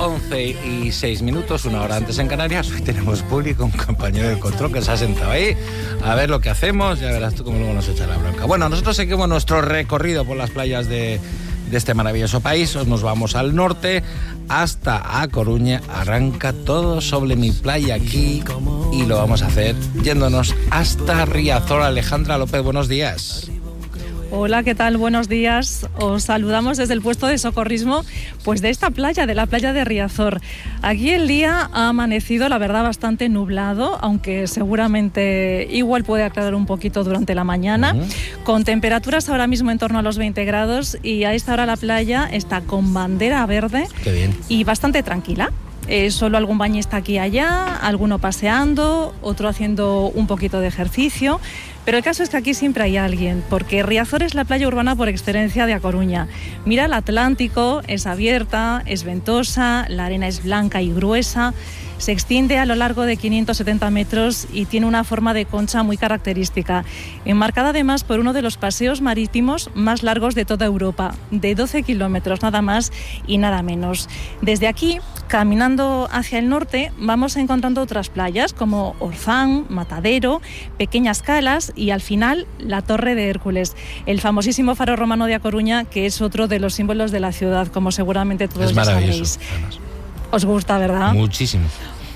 11:06, una hora antes en Canarias. Hoy tenemos público, un compañero de control que se ha sentado ahí a ver lo que hacemos. Ya verás tú cómo luego nos echa la bronca. Bueno, nosotros seguimos nuestro recorrido por las playas de este maravilloso país. Nos vamos al norte hasta A Coruña. Arranca todo sobre mi playa aquí y lo vamos a hacer yéndonos hasta Riazor. Alejandra López, buenos días. Hola, ¿qué tal? Buenos días. Os saludamos desde el puesto de socorrismo, pues de esta playa, de la playa de Riazor. Aquí el día ha amanecido, la verdad, bastante nublado, aunque seguramente igual puede aclarar un poquito durante la mañana, con temperaturas ahora mismo en torno a los 20 grados y a esta hora la playa está con bandera verde. Qué bien. Y bastante tranquila. Solo algún bañista aquí y allá, alguno paseando, otro haciendo un poquito de ejercicio. Pero el caso es que aquí siempre hay alguien, porque Riazor es la playa urbana por excelencia de A Coruña. Mira el Atlántico, es abierta, es ventosa, la arena es blanca y gruesa, se extiende a lo largo de 570 metros y tiene una forma de concha muy característica, enmarcada además por uno de los paseos marítimos más largos de toda Europa, de 12 kilómetros, nada más y nada menos. Desde aquí, caminando hacia el norte, vamos encontrando otras playas como Orzán, Matadero, Pequeñas Calas y al final la Torre de Hércules, el famosísimo faro romano de A Coruña, que es otro de los símbolos de la ciudad, como seguramente todos ya sabéis. Además. Os gusta, ¿verdad? Muchísimo.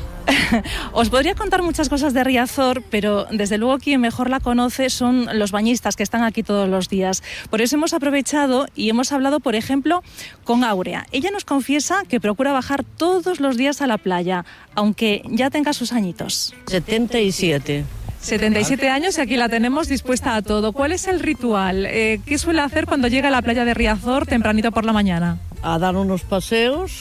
Os podría contar muchas cosas de Riazor, pero desde luego quien mejor la conoce son los bañistas que están aquí todos los días. Por eso hemos aprovechado y hemos hablado, por ejemplo, con Áurea. Ella nos confiesa que procura bajar todos los días a la playa, aunque ya tenga sus añitos. 77. 77 años y aquí la tenemos dispuesta a todo. ¿Cuál es el ritual? ¿Qué suele hacer cuando llega a la playa de Riazor tempranito por la mañana? A dar unos paseos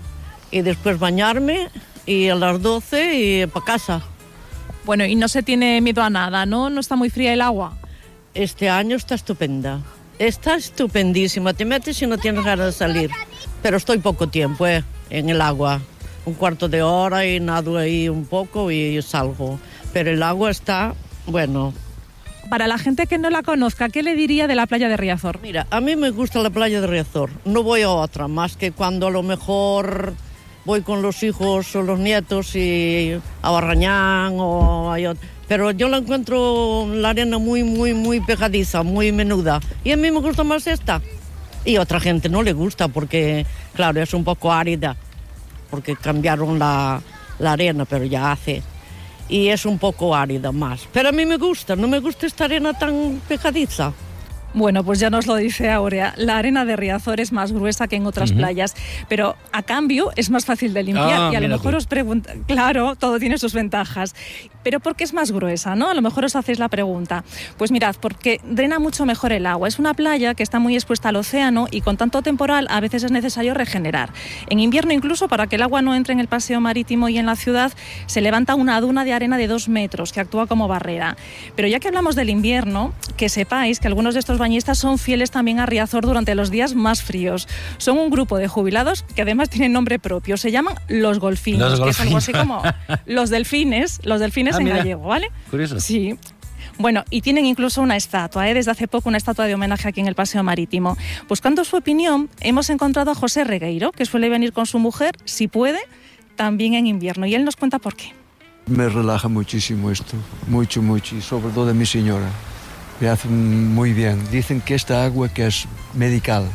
y después bañarme y a las 12 y para casa. Bueno, y no se tiene miedo a nada, ¿no? ¿No está muy fría el agua? Este año está estupenda. Está estupendísima. Te metes y no tienes ganas de salir. Pero estoy poco tiempo en el agua. Un cuarto de hora y nado ahí un poco y salgo. Pero el agua está, bueno. Para la gente que no la conozca, ¿qué le diría de la playa de Riazor? Mira, a mí me gusta la playa de Riazor. No voy a otra, más que cuando a lo mejor voy con los hijos o los nietos y a Barrañán o a... Pero yo la encuentro la arena muy, muy, muy pegadiza, muy menuda. Y a mí me gusta más esta. Y a otra gente no le gusta porque, claro, es un poco árida. Porque cambiaron la arena, pero ya hace. Y es un poco árida más. Pero a mí me gusta, no me gusta esta arena tan pegadiza. Bueno, pues ya nos lo dice Áurea, la arena de Riazor es más gruesa que en otras playas, pero a cambio es más fácil de limpiar y a lo mejor os preguntan, claro, todo tiene sus ventajas, pero ¿por qué es más gruesa, no? A lo mejor os hacéis la pregunta. Pues mirad, porque drena mucho mejor el agua, es una playa que está muy expuesta al océano y con tanto temporal a veces es necesario regenerar. En invierno incluso, para que el agua no entre en el paseo marítimo y en la ciudad, se levanta una duna de arena de 2 metros que actúa como barrera. Pero ya que hablamos del invierno, que sepáis que algunos de estos bañistas son fieles también a Riazor durante los días más fríos. Son un grupo de jubilados que además tienen nombre propio. Se llaman los golfinos, que es algo así como los delfines en gallego, ¿vale? Curioso. Sí. Bueno, y tienen incluso una estatua, desde hace poco una estatua de homenaje aquí en el Paseo Marítimo. Buscando su opinión, hemos encontrado a José Regueiro, que suele venir con su mujer, si puede, también en invierno. Y él nos cuenta por qué. Me relaja muchísimo esto, mucho, mucho, y sobre todo a mi señora. Me hace muy bien. Dicen que esta agua que es medical.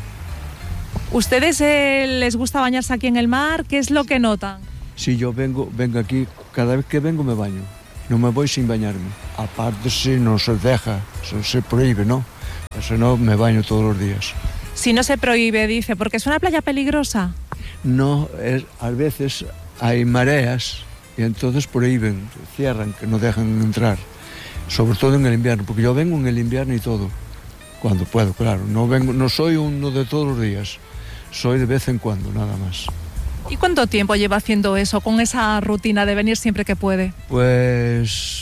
¿Ustedes les gusta bañarse aquí en el mar? ¿Qué es lo que notan? Si yo vengo aquí, cada vez que vengo me baño. No me voy sin bañarme. Aparte si no se deja, se prohíbe, ¿no? Eso no, me baño todos los días. Si no se prohíbe, dice, porque es una playa peligrosa. No, a veces hay mareas y entonces prohíben, cierran, que no dejan entrar. Sobre todo en el invierno, porque yo vengo en el invierno y todo, cuando puedo, claro. No soy uno de todos los días, soy de vez en cuando, nada más. ¿Y cuánto tiempo lleva haciendo eso, con esa rutina de venir siempre que puede? Pues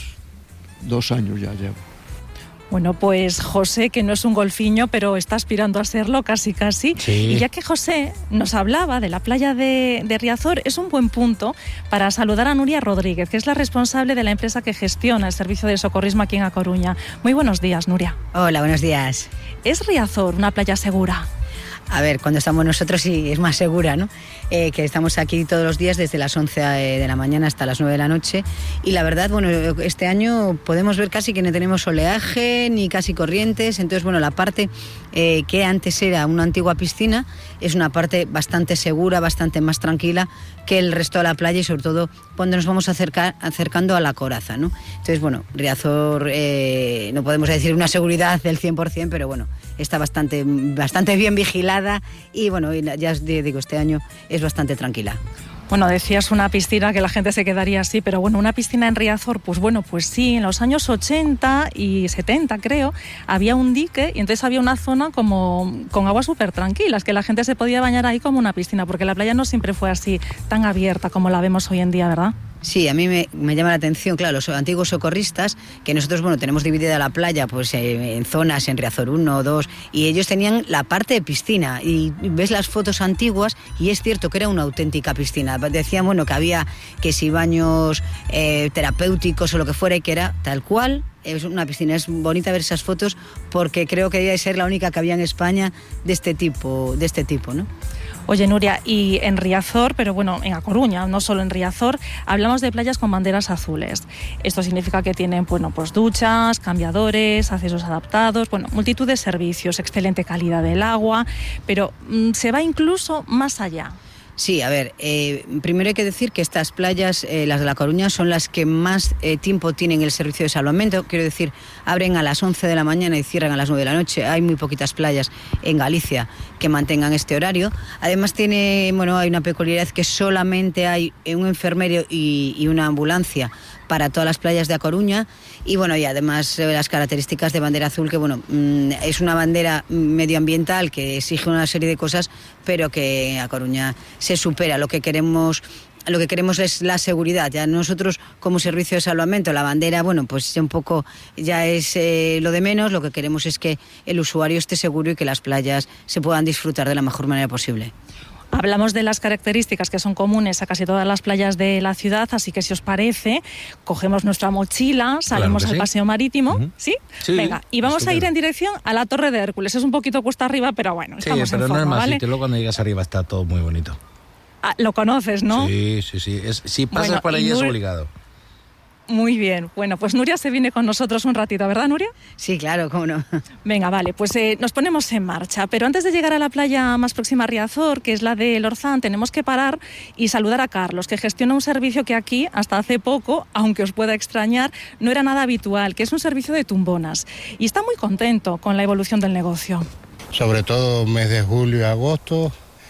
2 años ya llevo. Bueno, pues José, que no es un golfiño, pero está aspirando a serlo casi. Sí. Y ya que José nos hablaba de la playa de Riazor, es un buen punto para saludar a Nuria Rodríguez, que es la responsable de la empresa que gestiona el servicio de socorrismo aquí en A Coruña. Muy buenos días, Nuria. Hola, buenos días. ¿Es Riazor una playa segura? A ver, cuando estamos nosotros sí es más segura, ¿no? Que estamos aquí todos los días desde las 11 de la mañana hasta las 9 de la noche y la verdad, bueno, este año podemos ver casi que no tenemos oleaje ni casi corrientes, entonces, bueno, la parte que antes era una antigua piscina es una parte bastante segura, bastante más tranquila que el resto de la playa y sobre todo cuando nos vamos acercando a la coraza, ¿no? Entonces, bueno, Riazor no podemos decir una seguridad del 100%, pero bueno, está bastante bien vigilada y bueno, ya os digo, este año es bastante tranquila. Bueno, decías una piscina que la gente se quedaría así, pero bueno, una piscina en Riazor, pues bueno, pues sí, en los años 80 y 70 creo, había un dique y entonces había una zona como con aguas súper tranquilas, que la gente se podía bañar ahí como una piscina, porque la playa no siempre fue así tan abierta como la vemos hoy en día, ¿verdad? Sí, a mí me llama la atención, claro, los antiguos socorristas, que nosotros, bueno, tenemos dividida la playa pues en zonas, en Riazor 1 o 2, y ellos tenían la parte de piscina, y ves las fotos antiguas, y es cierto que era una auténtica piscina. Decían, bueno, que había que si baños terapéuticos o lo que fuera, y que era tal cual. Es una piscina, es bonita ver esas fotos, porque creo que debe ser la única que había en España de este tipo, ¿no? Oye, Nuria, y en Riazor, pero bueno, en A Coruña, no solo en Riazor, hablamos de playas con banderas azules. Esto significa que tienen, bueno, pues duchas, cambiadores, accesos adaptados, bueno, multitud de servicios, excelente calidad del agua, pero se va incluso más allá. Sí, a ver, primero hay que decir que estas playas, las de La Coruña, son las que más tiempo tienen el servicio de salvamento. Quiero decir, abren a las 11 de la mañana y cierran a las 9 de la noche. Hay muy poquitas playas en Galicia que mantengan este horario. Además hay una peculiaridad que solamente hay un enfermero y una ambulancia para todas las playas de A Coruña y bueno, y además las características de bandera azul, que bueno, es una bandera medioambiental que exige una serie de cosas, pero que A Coruña se supera. Lo que queremos es la seguridad. Ya nosotros, como servicio de salvamento, la bandera, bueno, pues un poco ya es lo de menos. Lo que queremos es que el usuario esté seguro y que las playas se puedan disfrutar de la mejor manera posible. Hablamos de las características que son comunes a casi todas las playas de la ciudad, así que si os parece, cogemos nuestra mochila, salimos al paseo marítimo, ¿sí? Venga, y vamos a ir en dirección a la Torre de Hércules. Es un poquito cuesta arriba, pero bueno, estamos en forma, no es más ¿vale? sitio, luego cuando llegas arriba está todo muy bonito. Lo conoces, ¿no? Sí. Si pasas por ahí es obligado. Muy bien. Bueno, pues Nuria se viene con nosotros un ratito, ¿verdad, Nuria? Sí, claro, cómo no. Venga, vale, pues nos ponemos en marcha. Pero antes de llegar a la playa más próxima a Riazor, que es la de Lorzán, tenemos que parar y saludar a Carlos, que gestiona un servicio que aquí, hasta hace poco, aunque os pueda extrañar, no era nada habitual, que es un servicio de tumbonas. Y está muy contento con la evolución del negocio. Sobre todo mes de julio y agosto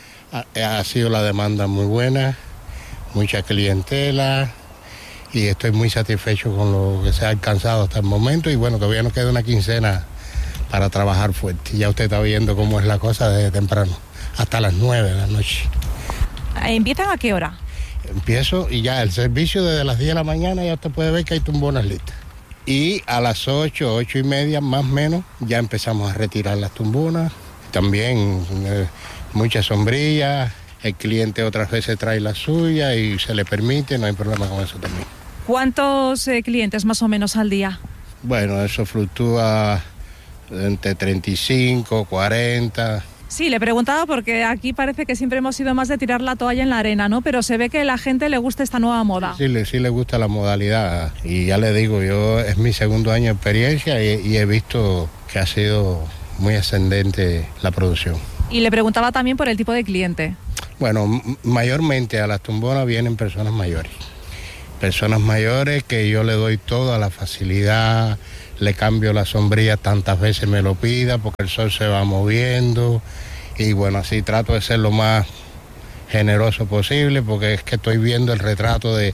ha sido la demanda muy buena, mucha clientela. Y estoy muy satisfecho con lo que se ha alcanzado hasta el momento y bueno, todavía nos queda una quincena para trabajar fuerte. Ya usted está viendo cómo es la cosa desde temprano, hasta las 9 de la noche. ¿Empiezan a qué hora? Empiezo y ya el servicio desde las 10 de la mañana ya usted puede ver que hay tumbonas listas. Y a las 8:30 más o menos ya empezamos a retirar las tumbonas. También muchas sombrillas, el cliente otras veces trae la suya y se le permite, no hay problema con eso también. ¿Cuántos clientes más o menos al día? Bueno, eso fluctúa entre 35, 40. Sí, le preguntaba porque aquí parece que siempre hemos sido más de tirar la toalla en la arena, ¿no? Pero se ve que a la gente le gusta esta nueva moda. Sí le gusta la modalidad y ya le digo, es mi segundo año de experiencia y he visto que ha sido muy ascendente la producción. Y le preguntaba también por el tipo de cliente. Bueno, mayormente a las tumbonas vienen personas mayores. Personas mayores que yo le doy toda la facilidad, le cambio la sombrilla tantas veces me lo pida porque el sol se va moviendo y bueno, así trato de ser lo más generoso posible porque es que estoy viendo el retrato de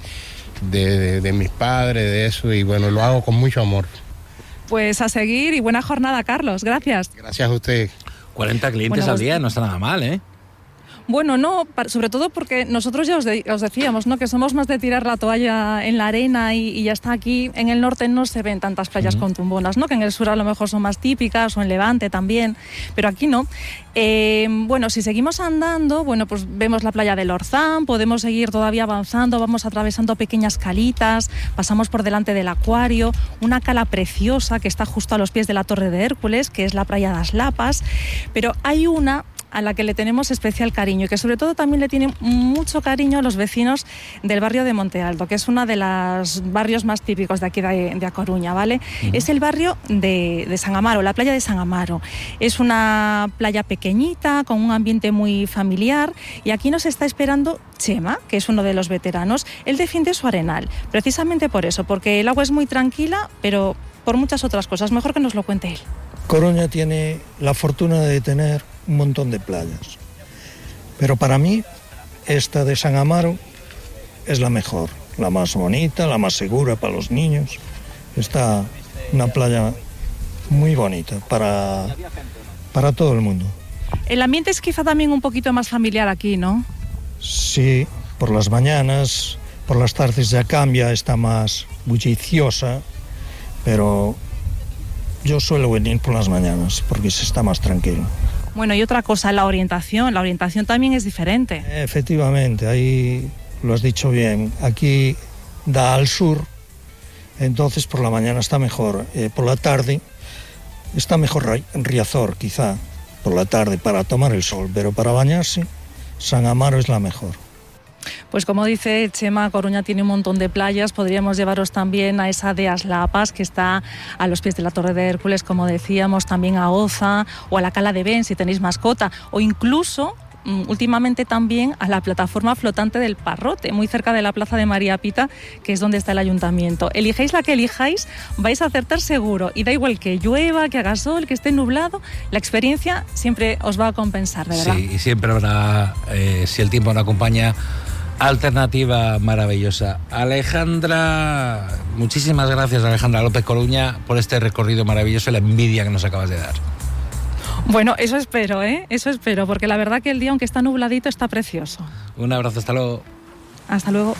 mis padres, de eso y bueno, lo hago con mucho amor. Pues a seguir y buena jornada, Carlos. Gracias. Gracias a usted. 40 clientes al día no está nada mal, ¿eh? Bueno, no, sobre todo porque nosotros ya os decíamos, ¿no? Que somos más de tirar la toalla en la arena y ya está. Aquí en el norte no se ven tantas playas con tumbonas, ¿no? Que en el sur a lo mejor son más típicas o en Levante también, pero aquí no. Bueno, si seguimos andando, bueno, pues vemos la playa de Lorzán, podemos seguir todavía avanzando, vamos atravesando pequeñas calitas, pasamos por delante del acuario, una cala preciosa que está justo a los pies de la Torre de Hércules, que es la playa das Lapas, pero hay una a la que le tenemos especial cariño y que sobre todo también le tienen mucho cariño a los vecinos del barrio de Monte Alto, que es uno de los barrios más típicos de aquí de A Coruña, ¿vale? Es el barrio de San Amaro, la playa de San Amaro. Es una playa pequeñita, con un ambiente muy familiar, y aquí nos está esperando Chema, que es uno de los veteranos. Él defiende su arenal, precisamente por eso, porque el agua es muy tranquila, pero por muchas otras cosas. Mejor que nos lo cuente él. Coruña tiene la fortuna de tener un montón de playas, pero para mí esta de San Amaro es la mejor, la más bonita, la más segura para los niños. Está una playa muy bonita para todo el mundo. El ambiente es quizá también un poquito más familiar aquí, ¿no? Sí, por las mañanas, por las tardes ya cambia, está más bulliciosa, pero yo suelo venir por las mañanas porque se está más tranquilo. Bueno, y otra cosa, la orientación también es diferente. Efectivamente, ahí lo has dicho bien, aquí da al sur, entonces por la mañana está mejor, por la tarde está mejor Riazor quizá, por la tarde para tomar el sol, pero para bañarse San Amaro es la mejor. Pues como dice Chema, Coruña tiene un montón de playas. Podríamos llevaros también a esa de Aslapas, que está a los pies de la Torre de Hércules, como decíamos, también a Oza o a la Cala de Ben si tenéis mascota, o incluso últimamente también a la plataforma flotante del Parrote, muy cerca de la Plaza de María Pita, que es donde está el ayuntamiento. Elijáis la que elijáis, vais a acertar seguro, y da igual que llueva, que haga sol, que esté nublado, la experiencia siempre os va a compensar, de verdad. Sí, y siempre habrá, si el tiempo no acompaña, alternativa maravillosa. Alejandra, muchísimas gracias, Alejandra López Coruña, por este recorrido maravilloso y la envidia que nos acabas de dar. Bueno, eso espero, eso espero, porque la verdad que el día, aunque está nubladito, está precioso. Un abrazo, hasta luego. Hasta luego.